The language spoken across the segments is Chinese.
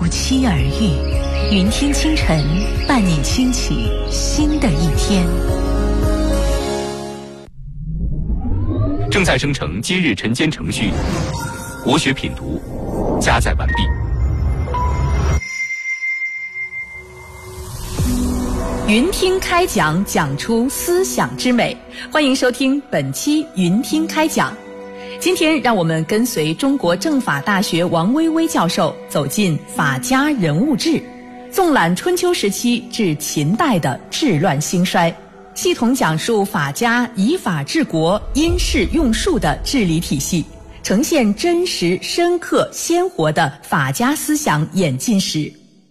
期而遇，云听清晨伴你轻启新的一天。 正在生成今日晨间程序，国学品读加载完毕。 云听开讲，讲出思想之美。欢迎收听本期云听开讲。今天让我们跟随中国政法大学王薇薇教授走进法家人物志，纵览春秋时期至秦代的治乱兴衰，系统讲述法家以法治国、因势用术的治理体系，呈现真实、深刻、鲜活的法家思想演进史。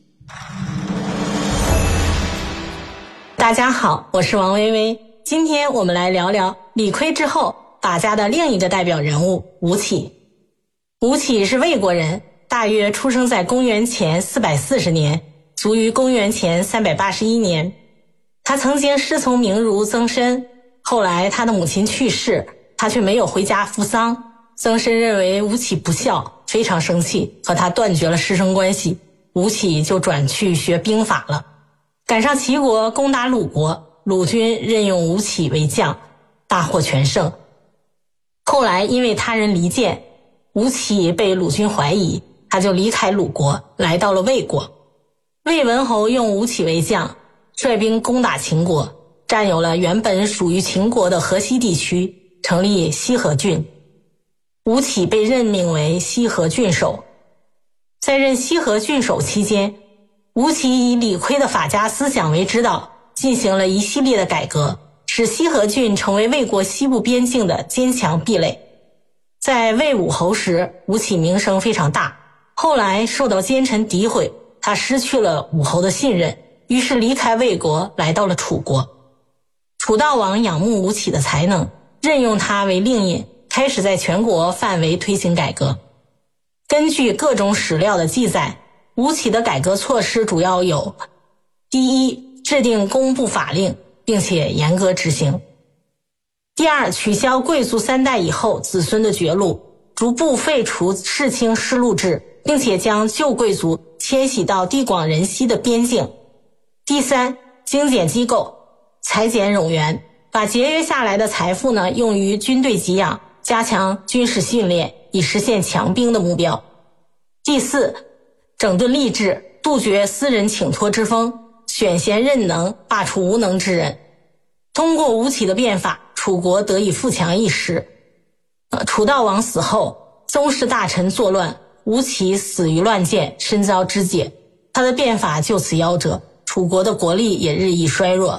大家好，我是王薇薇。今天我们来聊聊李悝之后法家的另一个代表人物吴起。吴起是魏国人，大约出生在公元前440年，卒于公元前381年。他曾经师从名儒曾参，后来他的母亲去世，他却没有回家服丧。曾参认为吴起不孝，非常生气，和他断绝了师生关系。吴起就转去学兵法了。赶上齐国攻打鲁国，鲁军任用吴起为将，大获全胜。后来因为他人离间，吴起被鲁军怀疑，他就离开鲁国，来到了魏国。魏文侯用吴起为将，率兵攻打秦国，占有了原本属于秦国的河西地区，成立西河郡。吴起被任命为西河郡守。在任西河郡守期间，吴起以李悝的法家思想为指导，进行了一系列的改革，使西河郡成为魏国西部边境的坚强壁垒。在魏武侯时，吴起名声非常大，后来受到奸臣诋毁，他失去了武侯的信任，于是离开魏国，来到了楚国。楚悼王仰慕吴起的才能，任用他为令尹，开始在全国范围推行改革。根据各种史料的记载，吴起的改革措施主要有：第一，制定公布法令，并且严格执行；第二，取消贵族3代以后子孙的爵禄，逐步废除世卿世禄制，并且将旧贵族迁徙到地广人稀的边境；第三，精简机构，裁减冗员，把节约下来的财富用于军队给养，加强军事训练，以实现强兵的目标；第四，整顿吏治，杜绝私人请托之风，选贤任能，罢黜无能之人。通过吴起的变法，楚国得以富强一时。楚悼王死后，宗室大臣作乱，吴起死于乱箭，身遭肢解，他的变法就此夭折，楚国的国力也日益衰弱。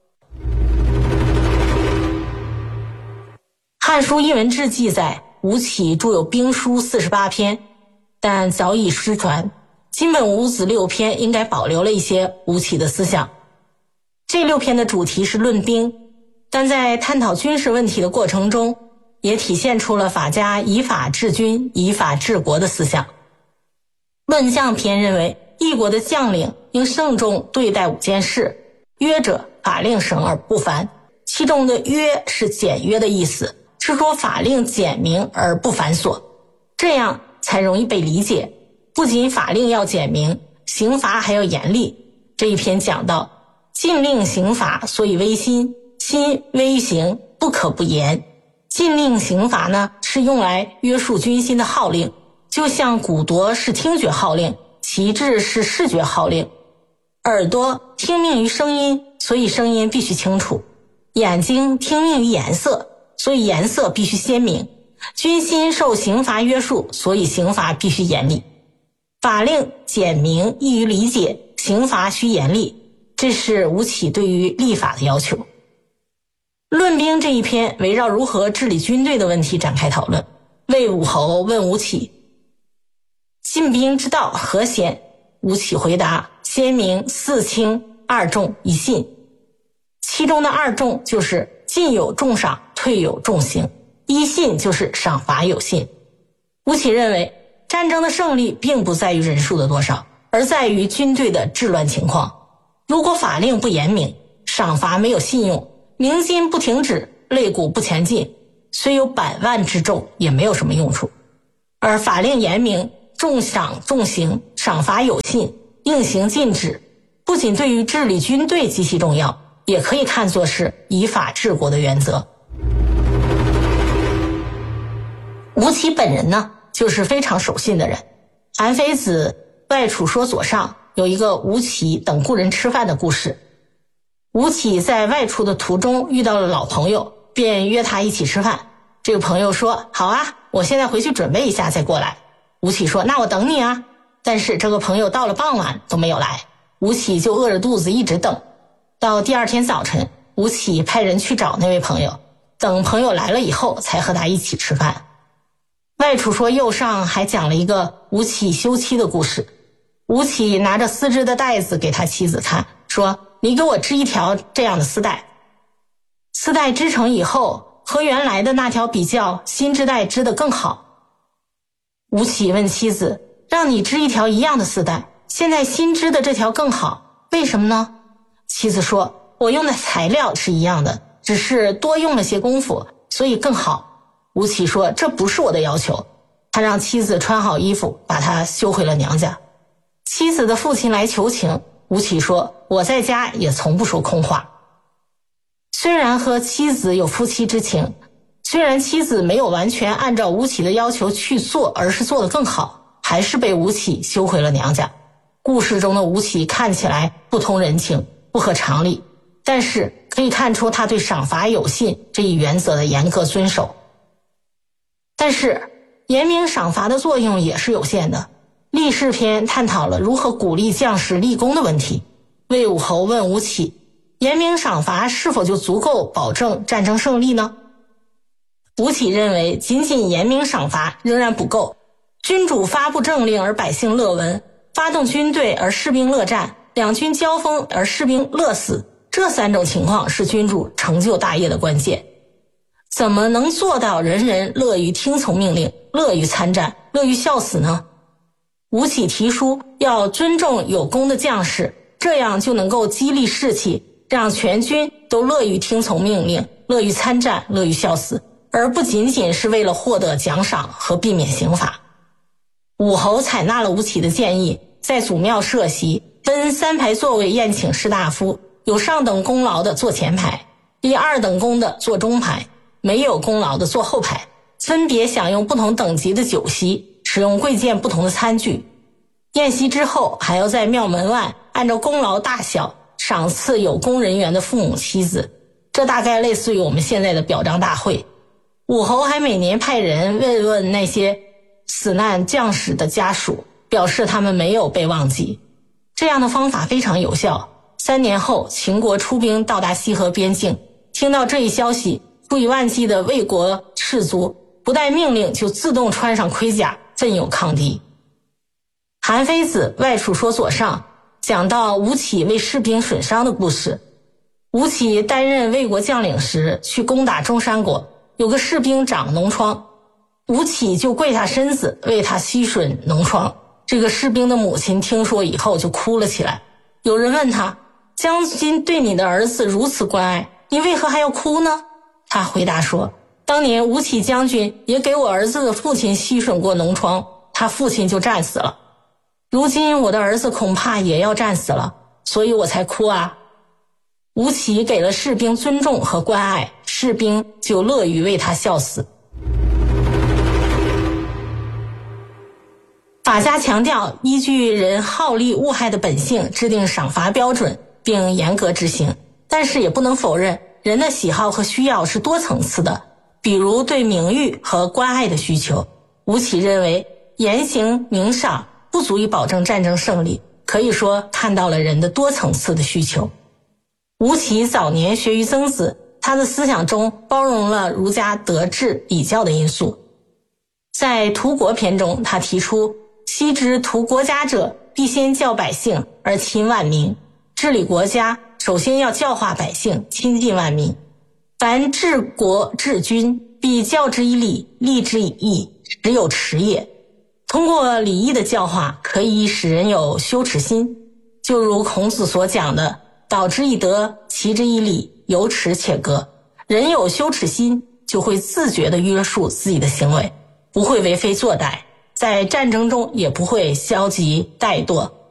汉书艺文志记载，吴起著有兵书48篇，但早已失传。金本五子6篇应该保留了一些吴起的思想。这6篇的主题是论兵，但在探讨军事问题的过程中，也体现出了法家以法治军、以法治国的思想。论将篇认为，一国的将领应慎重对待5件事，约者，法令省而不繁。其中的约是简约的意思，是说法令简明而不繁琐，这样才容易被理解。不仅法令要简明，刑罚还要严厉。这一篇讲到，禁令刑罚，所以微心，心微刑，不可不严。禁令刑罚是用来约束军心的号令，就像鼓铎是听觉号令，旗帜是视觉号令。耳朵听命于声音，所以声音必须清楚；眼睛听命于颜色，所以颜色必须鲜明；军心受刑罚约束，所以刑罚必须严厉。法令简明易于理解，刑罚需严厉，这是吴起对于立法的要求。论兵这一篇围绕如何治理军队的问题展开讨论。魏武侯问吴起，进兵之道何先？吴起回答，先明4轻2重1信。其中的2重就是进有重赏，退有重刑；1信就是赏罚有信。吴起认为，战争的胜利并不在于人数的多少，而在于军队的治乱情况。如果法令不严明，赏罚没有信用，鸣金不停止，擂鼓不前进，虽有100万之众也没有什么用处。而法令严明， 重赏重刑，赏罚有信，硬刑禁止，不仅对于治理军队极其重要，也可以看作是以法治国的原则。吴起本人呢，就是非常守信的人。韩非子外储说左上有一个吴起等故人吃饭的故事。吴起在外出的途中遇到了老朋友，便约他一起吃饭。这个朋友说，好啊，我现在回去准备一下再过来。吴起说，那我等你啊。但是这个朋友到了傍晚都没有来，吴起就饿着肚子一直等。到第二天早晨，吴起派人去找那位朋友，等朋友来了以后才和他一起吃饭。外储说右上还讲了一个吴起休妻的故事。吴起拿着丝织的带子给他妻子看，说，你给我织一条这样的丝带。丝带织成以后，和原来的那条比较，新织带织得更好。吴起问妻子，让你织一条一样的丝带，现在新织的这条更好，为什么呢？妻子说，我用的材料是一样的，只是多用了些功夫，所以更好。吴起说，这不是我的要求。他让妻子穿好衣服，把她休回了娘家。妻子的父亲来求情，吴起说，我在家也从不说空话。虽然和妻子有夫妻之情，虽然妻子没有完全按照吴起的要求去做，而是做得更好，还是被吴起休回了娘家。故事中的吴起看起来不通人情，不合常理，但是可以看出他对赏罚有信这一原则的严格遵守。但是严明赏罚的作用也是有限的。立事篇探讨了如何鼓励将士立功的问题。魏武侯问吴起，严明赏罚是否就足够保证战争胜利呢？吴起认为仅仅严明赏罚仍然不够，君主发布政令而百姓乐闻，发动军队而士兵乐战，两军交锋而士兵乐死，这三种情况是君主成就大业的关键。怎么能做到人人乐于听从命令，乐于参战，乐于效死呢？吴起提出要尊重有功的将士，这样就能够激励士气，让全军都乐于听从命令，乐于参战，乐于效死，而不仅仅是为了获得奖赏和避免刑罚。武侯采纳了吴起的建议，在祖庙设席，分3排座位宴请士大夫，有上等功劳的坐前排，第2等功的坐中排，没有功劳的坐后排，分别享用不同等级的酒席，使用贵贱不同的餐具。宴席之后，还要在庙门外按照功劳大小赏赐有功人员的父母妻子，这大概类似于我们现在的表彰大会。武侯还每年派人慰问那些死难将士的家属，表示他们没有被忘记。这样的方法非常有效。3年后，秦国出兵到达西河边境，听到这一消息，数以万计的魏国士卒不待命令就自动穿上盔甲，奋勇抗敌。韩非子外储说左上讲到吴起为士兵损伤的故事。吴起担任魏国将领时，去攻打中山国，有个士兵长脓疮，吴起就跪下身子为他吸吮脓疮。这个士兵的母亲听说以后就哭了起来。有人问他，将军对你的儿子如此关爱，你为何还要哭呢？他回答说，当年吴起将军也给我儿子的父亲吸吮过脓疮，他父亲就战死了。如今我的儿子恐怕也要战死了，所以我才哭啊。吴起给了士兵尊重和关爱，士兵就乐于为他效死。法家强调依据人好利恶害的本性制定赏罚标准，并严格执行，但是也不能否认人的喜好和需要是多层次的，比如对名誉和关爱的需求。吴起认为严刑明赏不足以保证战争胜利，可以说看到了人的多层次的需求。吴起早年学于曾子，他的思想中包容了儒家德治礼教的因素。在图国篇中，他提出昔之图国家者，必先教百姓而亲万民。治理国家首先要教化百姓，亲近万民。凡治国治军，必教之以礼，立之以义，实有耻也。通过礼义的教化，可以使人有羞耻心，就如孔子所讲的，导之以德，齐之以礼，有耻且格。人有羞耻心，就会自觉地约束自己的行为，不会为非作歹， 在战争中也不会消极怠惰。